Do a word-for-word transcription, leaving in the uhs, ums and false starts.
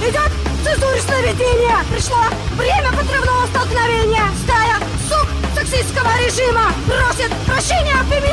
идет цензурное видение. Пришло время подрывного столкновения. Стая сук сексистского режима просит прощения от